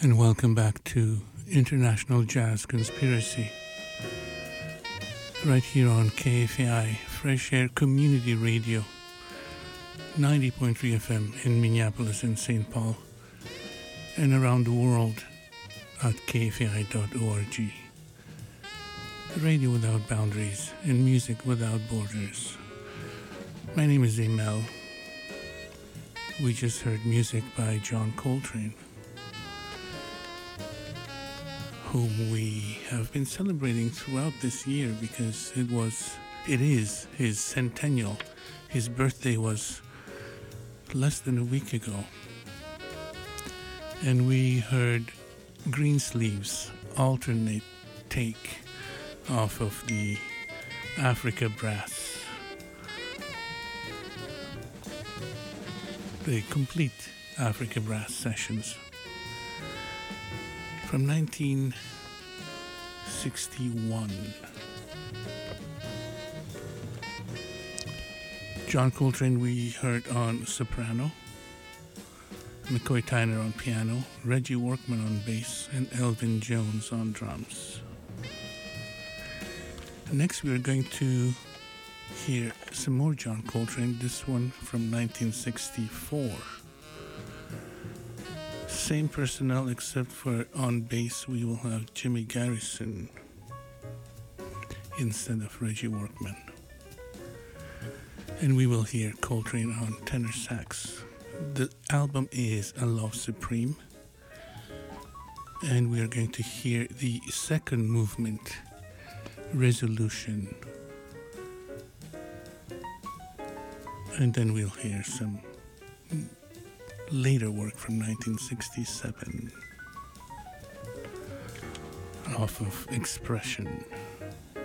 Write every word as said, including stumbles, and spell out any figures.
and welcome back to International Jazz Conspiracy, right here on K F A I, Fresh Air Community Radio, ninety point three F M in Minneapolis and Saint Paul, and around the world at k f a i dot org. Radio without boundaries and music without borders. My name is Emel. We just heard music by John Coltrane, whom we have been celebrating throughout this year because it was, it is his centennial. His birthday was less than a week ago. And we heard Greensleeves' alternate take off of the Africa Brass, the complete Africa Brass sessions from nineteen sixty-one. John Coltrane we heard on soprano, McCoy Tyner on piano, Reggie Workman on bass, and Elvin Jones on drums. Next we are going to hear some more John Coltrane, this one from nineteen sixty-four. Same personnel except for on bass we will have Jimmy Garrison instead of Reggie Workman. And we will hear Coltrane on tenor sax. The album is A Love Supreme, and we are going to hear the second movement, Resolution. And then we'll hear some later work from nineteen sixty-seven off of Expression.